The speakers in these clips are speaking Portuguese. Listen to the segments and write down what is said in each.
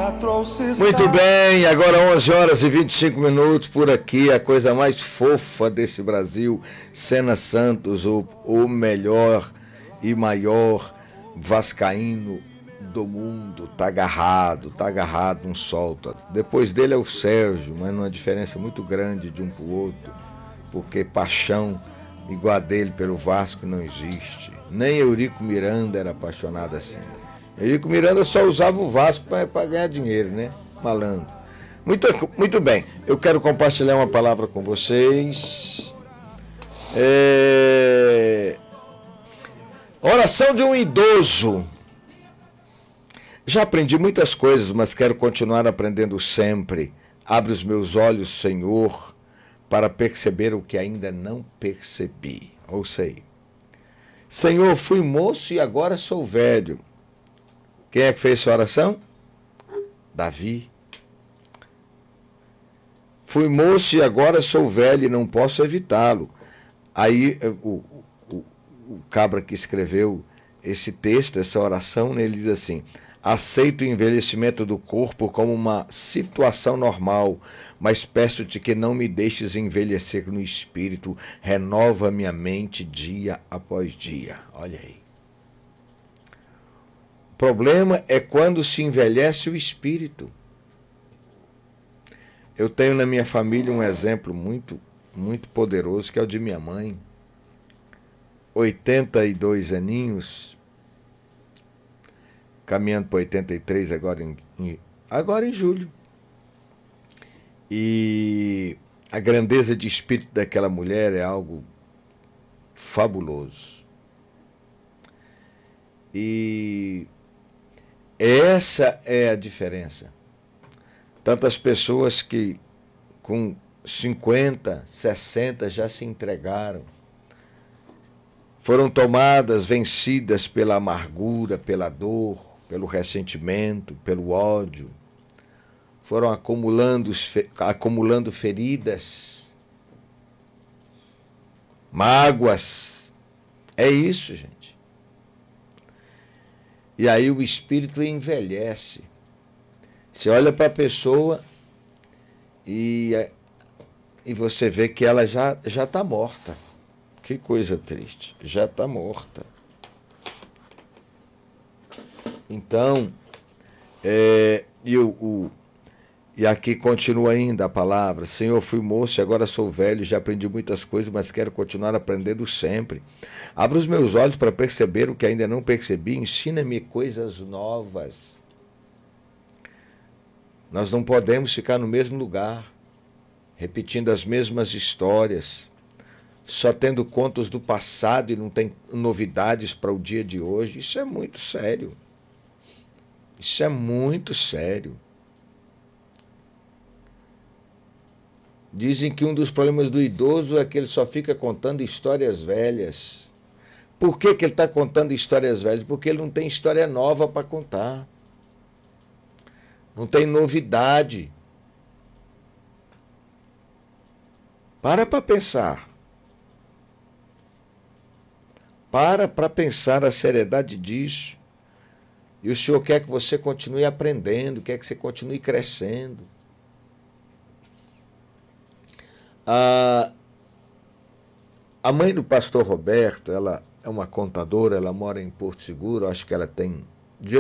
Muito bem, agora 11 horas e 25 minutos por aqui, a coisa mais fofa desse Brasil, Senna Santos, o melhor e maior vascaíno do mundo, tá agarrado, não solta. Depois dele é o Sérgio, mas numa diferença muito grande de um pro outro, porque paixão igual a dele pelo Vasco não existe. Nem Eurico Miranda era apaixonado assim. Eurico Miranda só usava o Vasco para ganhar dinheiro, né? Malandro. Muito bem, eu quero compartilhar uma palavra com vocês. Oração de um idoso. Já aprendi muitas coisas, mas quero continuar aprendendo sempre. Abre os meus olhos, Senhor, para perceber o que ainda não percebi. Ou sei. Senhor, fui moço e agora sou velho. Quem é que fez essa oração? Davi. Fui moço e agora sou velho e não posso evitá-lo. Aí o cabra que escreveu esse texto, essa oração, né, ele diz assim: aceito o envelhecimento do corpo como uma situação normal, mas peço-te que não me deixes envelhecer no espírito, renova minha mente dia após dia. Olha aí. O problema é quando se envelhece o espírito. Eu tenho na minha família um exemplo muito poderoso, que é o de minha mãe. 82 aninhos, caminhando para 83 agora em julho. E a grandeza de espírito daquela mulher é algo fabuloso. E essa é a diferença. Tantas pessoas que com 50, 60 já se entregaram, foram tomadas, vencidas pela amargura, pela dor, pelo ressentimento, pelo ódio, foram acumulando feridas, mágoas. É isso, gente. E aí o espírito envelhece. Você olha para a pessoa e você vê que ela já está morta. Que coisa triste. Já está morta. Então, e aqui continua ainda a palavra: Senhor, fui moço e agora sou velho, já aprendi muitas coisas, mas quero continuar aprendendo sempre. Abra os meus olhos para perceber o que ainda não percebi, ensina-me coisas novas. Nós não podemos ficar no mesmo lugar, repetindo as mesmas histórias, só tendo contos do passado e não tem novidades para o dia de hoje. Isso é muito sério. Isso é muito sério. Dizem que um dos problemas do idoso é que ele só fica contando histórias velhas. Por que ele está contando histórias velhas? Porque ele não tem história nova para contar. Não tem novidade. Para pensar. Para pensar a seriedade disso. E o Senhor quer que você continue aprendendo, quer que você continue crescendo. A mãe do pastor Roberto, ela é uma contadora, ela mora em Porto Seguro, acho que ela tem de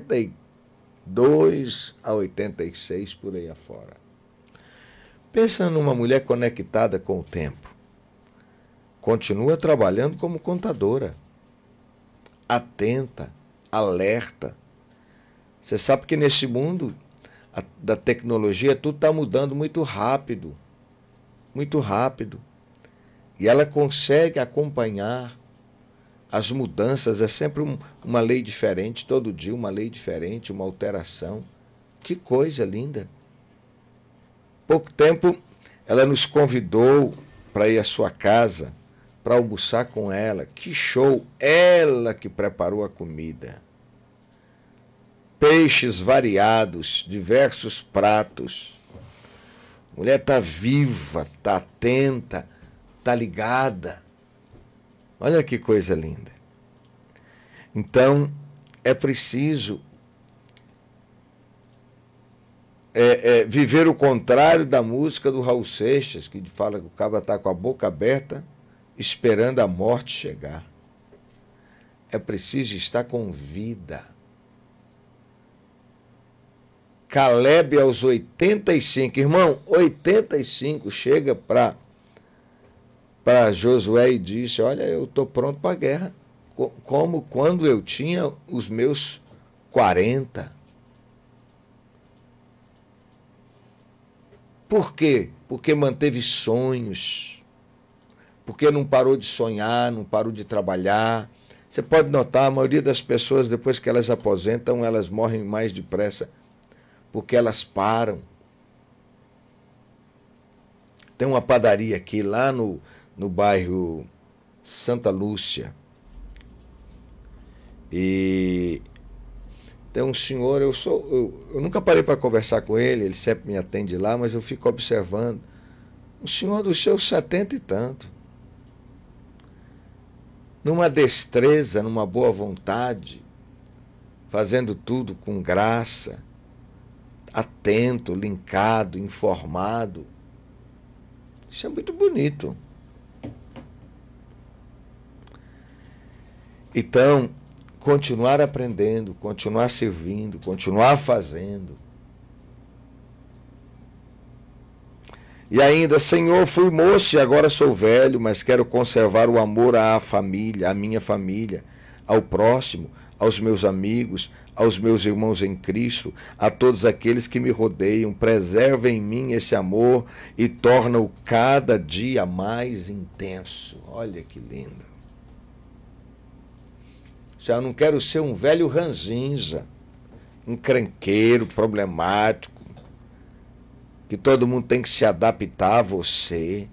82 a 86 por aí afora. Pensa numa mulher conectada com o tempo. Continua trabalhando como contadora. Atenta, alerta. Você sabe que nesse mundo da tecnologia tudo está mudando muito rápido. Muito rápido. E ela consegue acompanhar as mudanças. É sempre uma lei diferente, todo dia uma lei diferente, uma alteração. Que coisa linda. Pouco tempo ela nos convidou para ir à sua casa, para almoçar com ela. Que show! Ela que preparou a comida. Peixes variados, diversos pratos. A mulher está viva, está atenta, está ligada. Olha que coisa linda. Então, é preciso viver o contrário da música do Raul Seixas, que fala que o cabra está com a boca aberta, esperando a morte chegar. É preciso estar com vida. Caleb aos 85, irmão, 85, chega para Josué e disse: olha, eu estou pronto para a guerra, como quando eu tinha os meus 40. Por quê? Porque manteve sonhos, porque não parou de sonhar, não parou de trabalhar. Você pode notar, a maioria das pessoas, depois que elas aposentam, elas morrem mais depressa, porque elas param. Tem uma padaria aqui, lá no bairro Santa Lúcia, e tem um senhor, eu nunca parei para conversar com ele sempre me atende lá, mas eu fico observando, um senhor dos seus 70 e tanto, numa destreza, numa boa vontade, fazendo tudo com graça, atento, linkado, informado. Isso é muito bonito. Então, continuar aprendendo, continuar servindo, continuar fazendo. E ainda: Senhor, fui moço e agora sou velho, mas quero conservar o amor à família, à minha família, ao próximo, aos meus amigos, aos meus irmãos em Cristo, a todos aqueles que me rodeiam. Preserva em mim esse amor e torna-o cada dia mais intenso. Olha que lindo. Eu não quero ser um velho ranzinza, encrenqueiro, problemático, que todo mundo tem que se adaptar a você.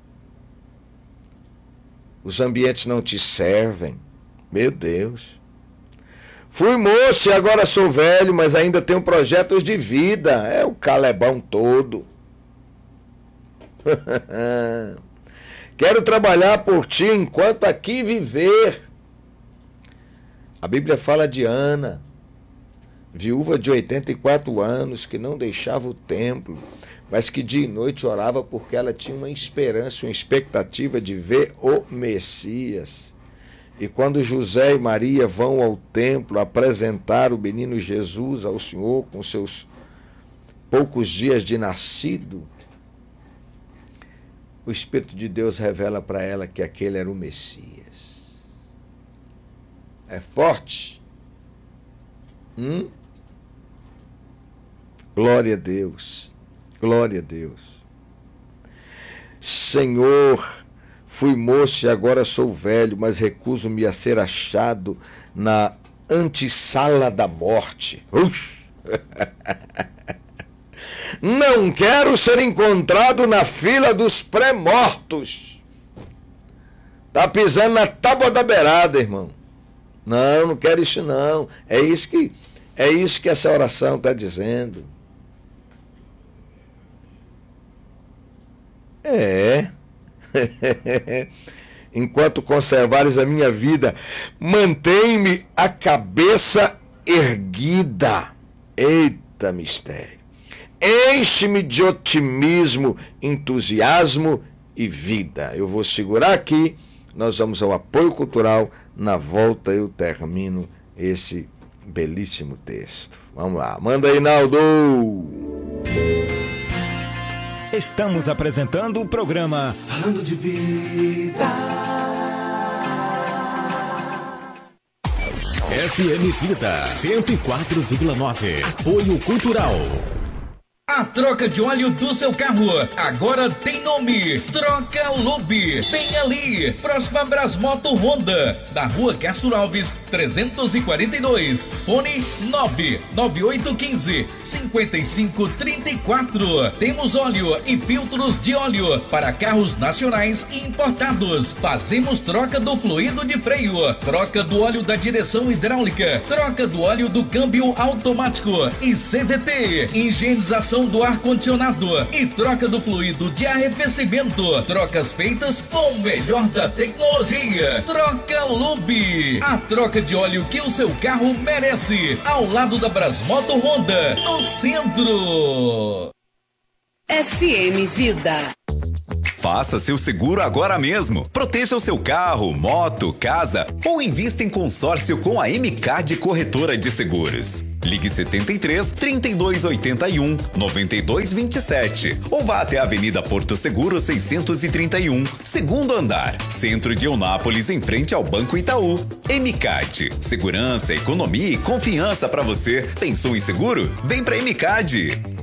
Os ambientes não te servem. Meu Deus. Fui moço e agora sou velho, mas ainda tenho projetos de vida. É o Calebão todo. Quero trabalhar por ti enquanto aqui viver. A Bíblia fala de Ana, viúva de 84 anos, que não deixava o templo, mas que dia e noite orava porque ela tinha uma esperança, uma expectativa de ver o Messias. E quando José e Maria vão ao templo apresentar o menino Jesus ao Senhor com seus poucos dias de nascido, o Espírito de Deus revela para ela que aquele era o Messias. É forte? Glória a Deus. Glória a Deus. Senhor, fui moço e agora sou velho, mas recuso-me a ser achado na antessala da morte. Não quero ser encontrado na fila dos pré-mortos. Tá pisando na tábua da beirada, irmão. Não quero isso não. É isso que essa oração está dizendo. Enquanto conservares a minha vida, mantém-me a cabeça erguida. Eita mistério. Enche-me de otimismo, entusiasmo e vida. Eu vou segurar aqui. Nós vamos ao apoio cultural. Na volta eu termino esse belíssimo texto. Vamos lá. Manda aí, Naldo. Estamos apresentando o programa Falando de Vida. FM Vida 104,9. Apoio cultural. A troca de óleo do seu carro agora tem nome: Troca Lube. Bem ali, próxima Brasmoto Honda, na Rua Castro Alves 342, fone 99815-5534. Temos óleo e filtros de óleo para carros nacionais e importados. Fazemos troca do fluido de freio, troca do óleo da direção hidráulica, troca do óleo do câmbio automático e CVT, higienização do ar-condicionado e troca do fluido de arrefecimento. Trocas feitas com o melhor da tecnologia. Troca Lube. A troca troca de óleo que o seu carro merece. Ao lado da Brasmoto Honda, no centro. FM Vida. Faça seu seguro agora mesmo. Proteja o seu carro, moto, casa ou invista em consórcio com a MCAD Corretora de Seguros. Ligue 73 3281 9227 ou vá até a Avenida Porto Seguro 631, segundo andar, centro de Eunápolis, em frente ao Banco Itaú. MCAD, segurança, economia e confiança para você. Pensou em seguro? Vem para MCAD.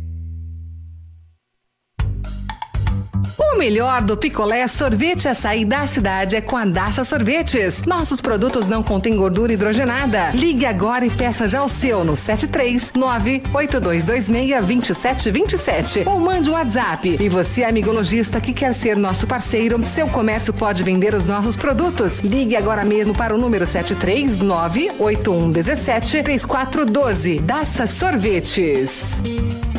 O melhor do picolé, sorvete e açaí da cidade é com a Daça Sorvetes. Nossos produtos não contêm gordura hidrogenada. Ligue agora e peça já o seu no 739-8226-2727 ou mande um WhatsApp. E você, amigo lojista que quer ser nosso parceiro, seu comércio pode vender os nossos produtos. Ligue agora mesmo para o número 739-8117-3412. Daça Sorvetes.